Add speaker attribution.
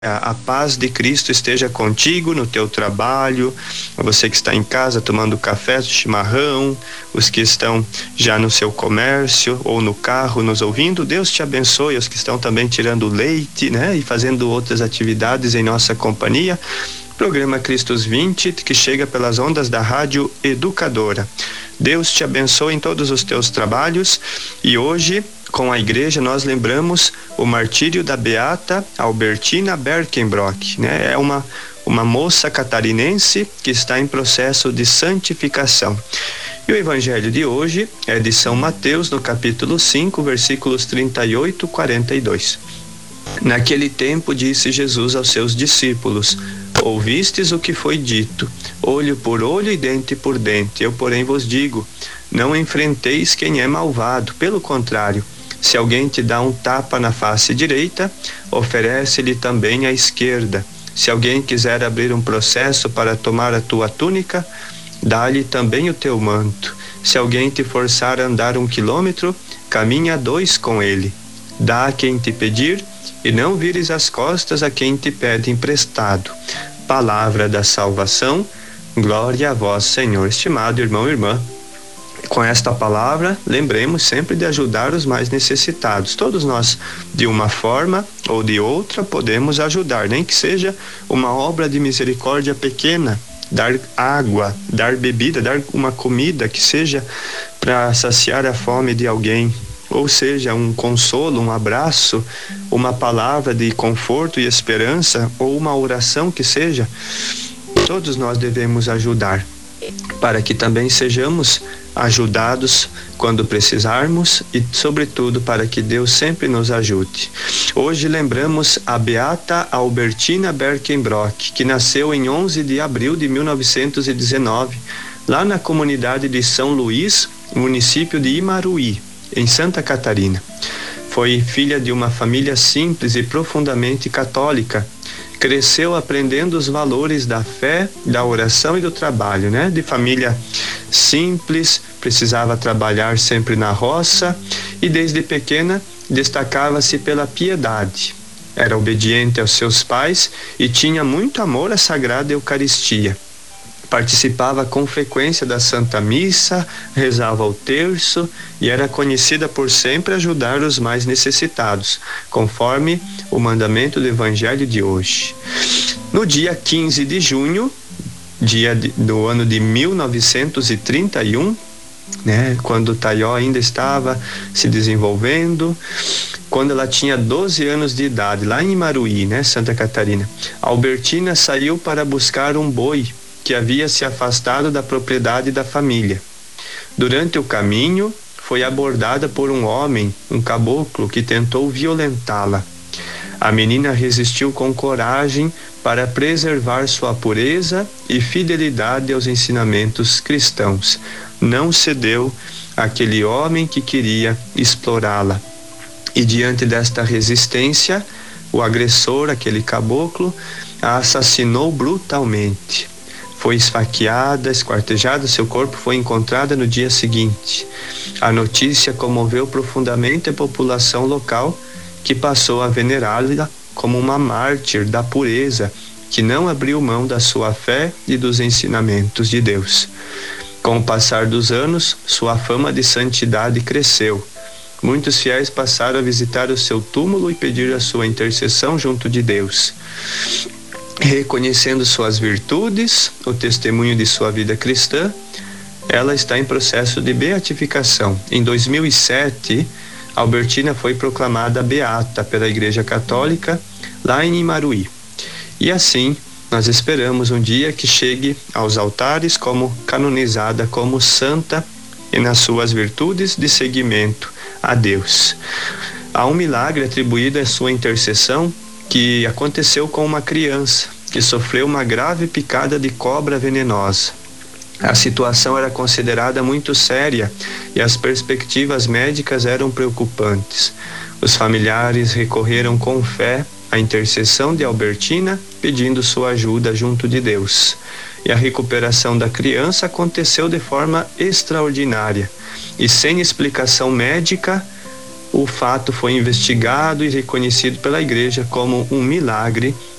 Speaker 1: A paz de Cristo esteja contigo no teu trabalho, você que está em casa tomando café, chimarrão, os que estão já no seu comércio ou no carro nos ouvindo, Deus te abençoe, os que estão também tirando leite, né? E fazendo outras atividades em nossa companhia. Programa Cristos 20, que chega pelas ondas da Rádio Educadora. Deus te abençoe em todos os teus trabalhos e hoje, com a igreja, nós lembramos o martírio da Beata Albertina Berkenbrock, né? É uma moça catarinense que está em processo de santificação. E o evangelho de hoje é de São Mateus, no capítulo 5, versículos 38 e 42. Naquele tempo disse Jesus aos seus discípulos: ouvistes o que foi dito, olho por olho e dente por dente. Eu, porém, vos digo, não enfrenteis quem é malvado. Pelo contrário, se alguém te dá um tapa na face direita, oferece-lhe também a esquerda. Se alguém quiser abrir um processo para tomar a tua túnica, dá-lhe também o teu manto. Se alguém te forçar a andar 1 quilômetro, caminha 2 com ele. Dá a quem te pedir, e não vires as costas a quem te pede emprestado. Palavra da salvação, glória a vós, Senhor. Estimado irmão e irmã, com esta palavra, lembremos sempre de ajudar os mais necessitados. Todos nós, de uma forma ou de outra, podemos ajudar, nem que seja uma obra de misericórdia pequena, dar água, dar bebida, dar uma comida que seja para saciar a fome de alguém. Ou seja, um consolo, um abraço, uma palavra de conforto e esperança, ou uma oração que seja, todos nós devemos ajudar, para que também sejamos ajudados quando precisarmos e, sobretudo, para que Deus sempre nos ajude. Hoje lembramos a Beata Albertina Berkenbrock, que nasceu em 11 de abril de 1919, lá na comunidade de São Luís, município de Imaruí, em Santa Catarina. Foi filha de uma família simples e profundamente católica. Cresceu aprendendo os valores da fé, da oração e do trabalho, né? De família simples, precisava trabalhar sempre na roça e desde pequena destacava-se pela piedade. Era obediente aos seus pais e tinha muito amor à Sagrada Eucaristia. Participava com frequência da Santa Missa, rezava o terço e era conhecida por sempre ajudar os mais necessitados, conforme o mandamento do Evangelho de hoje. No dia 15 de junho, do ano de 1931, né, quando o Taió ainda estava se desenvolvendo, quando ela tinha 12 anos de idade, lá em Imaruí, né, Santa Catarina, Albertina saiu para buscar um boi que havia se afastado da propriedade da família. Durante o caminho, foi abordada por um homem, um caboclo, que tentou violentá-la. A menina resistiu com coragem para preservar sua pureza e fidelidade aos ensinamentos cristãos. Não cedeu àquele homem que queria explorá-la. E diante desta resistência, o agressor, aquele caboclo, a assassinou brutalmente. Foi esfaqueada, esquartejada, seu corpo foi encontrado no dia seguinte. A notícia comoveu profundamente a população local, que passou a venerá-la como uma mártir da pureza, que não abriu mão da sua fé e dos ensinamentos de Deus. Com o passar dos anos, sua fama de santidade cresceu. Muitos fiéis passaram a visitar o seu túmulo e pedir a sua intercessão junto de Deus. Reconhecendo suas virtudes, o testemunho de sua vida cristã, ela está em processo de beatificação. Em 2007, Albertina foi proclamada beata pela Igreja Católica lá em Imaruí. E assim, nós esperamos um dia que chegue aos altares como canonizada como santa e nas suas virtudes de seguimento a Deus. Há um milagre atribuído à sua intercessão que aconteceu com uma criança que sofreu uma grave picada de cobra venenosa. A situação era considerada muito séria e as perspectivas médicas eram preocupantes. Os familiares recorreram com fé à intercessão de Albertina, pedindo sua ajuda junto de Deus. E a recuperação da criança aconteceu de forma extraordinária e sem explicação médica. o fato foi investigado e reconhecido pela igreja como um milagre